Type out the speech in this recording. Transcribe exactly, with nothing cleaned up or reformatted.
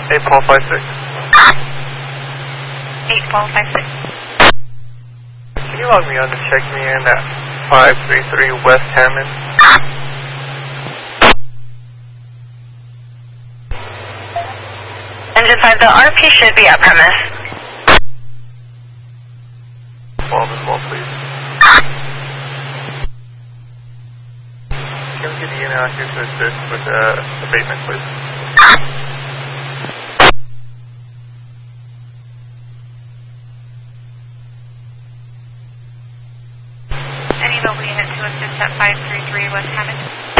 eight Paul five six. eight Paul five six. Can you log me on to check me in at five three three West Hammond? Engine five, the R P should be at premise. twelve as well, please. Can we get the unit out here to assist with uh, abatement, please? Any mobile unit to assist at five three three West Hammond?